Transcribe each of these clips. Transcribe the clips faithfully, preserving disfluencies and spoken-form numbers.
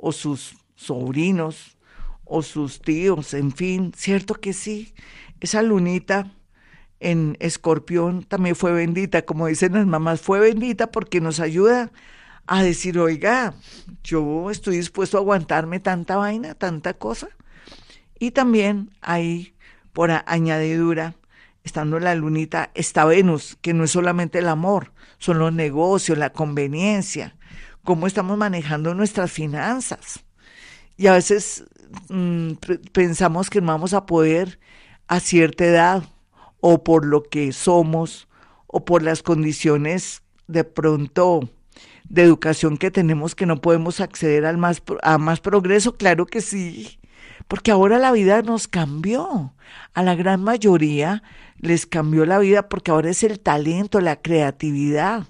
o sus sobrinos, o sus tíos, en fin, cierto que sí. Esa lunita en Escorpión también fue bendita, como dicen las mamás, fue bendita porque nos ayuda a decir, oiga, yo estoy dispuesto a aguantarme tanta vaina, tanta cosa. Y también ahí, por a- añadidura, estando la lunita, está Venus, que no es solamente el amor, son los negocios, la conveniencia, cómo estamos manejando nuestras finanzas. Y a veces mm, p- pensamos que no vamos a poder a cierta edad, o por lo que somos, o por las condiciones de pronto de educación que tenemos, que no podemos acceder al más, pro- a más progreso. Claro que sí, porque ahora la vida nos cambió. A la gran mayoría les cambió la vida porque ahora es el talento, la creatividad,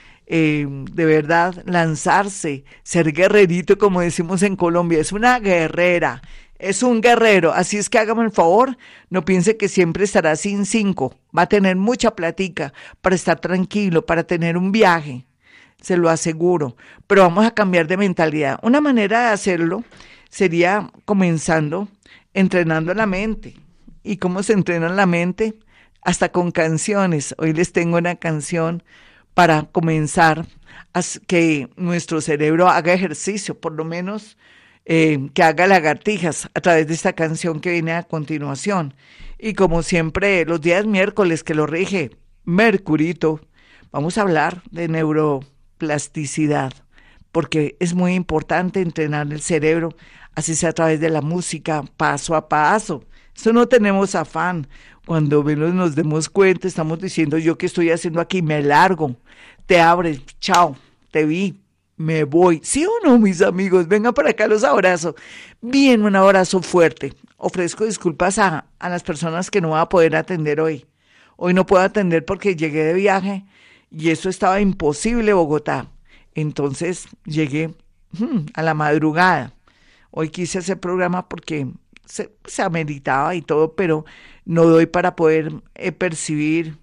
eh, de verdad, lanzarse, ser guerrerito, como decimos en Colombia, es una guerrera, es un guerrero. Así es que hágame el favor, no piense que siempre estará sin cinco, va a tener mucha platica para estar tranquilo, para tener un viaje, se lo aseguro, pero vamos a cambiar de mentalidad. Una manera de hacerlo sería comenzando entrenando la mente. ¿Y cómo se entrena la mente? Hasta con canciones. Hoy les tengo una canción para comenzar a s- que nuestro cerebro haga ejercicio, por lo menos eh, que haga lagartijas a través de esta canción que viene a continuación. Y como siempre, los días miércoles que lo rige Mercurito, vamos a hablar de neuroplasticidad, porque es muy importante entrenar el cerebro, así sea a través de la música, paso a paso. Eso no tenemos afán. Cuando menos nos demos cuenta, estamos diciendo, yo qué estoy haciendo aquí, me largo, te abres, chao, te vi, me voy. ¿Sí o no, mis amigos? Vengan para acá, los abrazo. Bien, un abrazo fuerte. Ofrezco disculpas a, a las personas que no voy a poder atender hoy. Hoy no puedo atender porque llegué de viaje y eso estaba imposible, Bogotá. Entonces llegué hmm, a la madrugada. Hoy quise hacer programa porque se, se ameritaba y todo, pero no doy para poder eh, percibir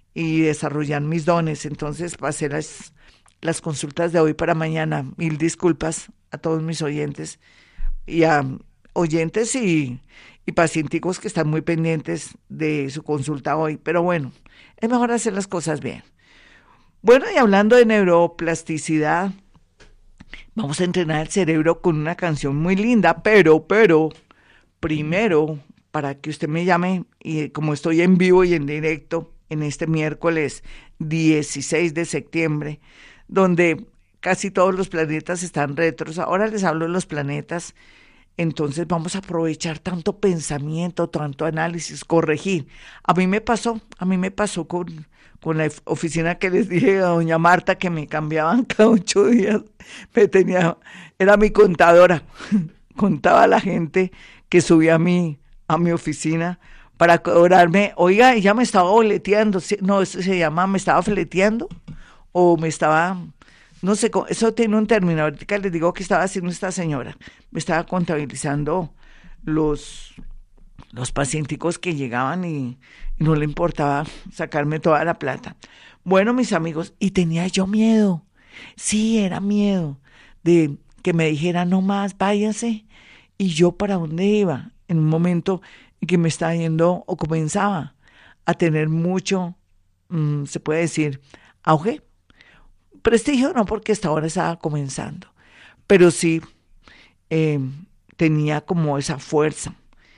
y desarrollar mis dones. Entonces pasé las, las consultas de hoy para mañana. Mil disculpas a todos mis oyentes y a oyentes y, y pacienticos que están muy pendientes de su consulta hoy. Pero bueno, es mejor hacer las cosas bien. Bueno, y hablando de neuroplasticidad, vamos a entrenar el cerebro con una canción muy linda, pero, pero, primero, para que usted me llame, y como estoy en vivo y en directo en este miércoles dieciséis de septiembre, donde casi todos los planetas están retros, ahora les hablo de los planetas, entonces vamos a aprovechar tanto pensamiento, tanto análisis, corregir. A mí me pasó, a mí me pasó con, con la of- oficina que les dije a doña Marta que me cambiaban cada ocho días. Me tenía, era mi contadora, contaba a la gente que subía a mi, a mi oficina para cobrarme. Oiga, ella me estaba boleteando, sí, no, eso se llama, me estaba fleteando o me estaba, no sé, co- eso tiene un término, ahorita les digo que estaba haciendo esta señora, me estaba contabilizando los, los pacienticos que llegaban y, y no le importaba sacarme toda la plata. Bueno, mis amigos, y tenía yo miedo, sí, era miedo de que me dijera no más, váyase, y yo para dónde iba, en un momento en que me estaba yendo o comenzaba a tener mucho, mm, se puede decir, auge. Prestigio no, porque hasta ahora estaba comenzando, pero sí eh, tenía como esa fuerza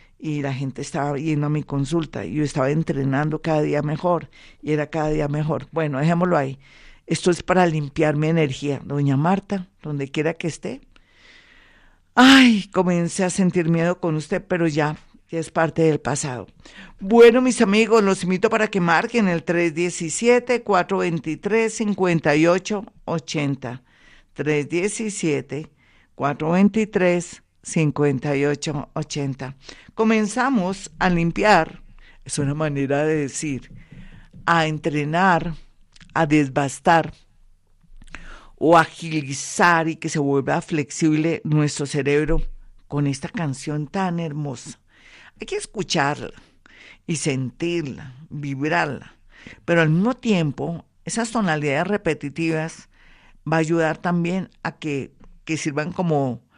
y la gente estaba yendo a mi consulta y yo estaba entrenando cada día mejor y era cada día mejor. Bueno, dejémoslo ahí. Esto es para limpiar mi energía. Doña Marta, donde quiera que esté. Ay, comencé a sentir miedo con usted, pero ya, ya es parte del pasado. Bueno, mis amigos, los invito para que marquen el tres diecisiete, cuatro veintitrés, cincuenta y ocho ochenta. tres diecisiete, cuatro veintitrés, cincuenta y ocho ochenta. Comenzamos a limpiar, es una manera de decir, a entrenar, a desbastar o agilizar y que se vuelva flexible nuestro cerebro con esta canción tan hermosa. Hay que escucharla y sentirla, vibrarla, pero al mismo tiempo esas tonalidades repetitivas va a ayudar también a que, que sirvan como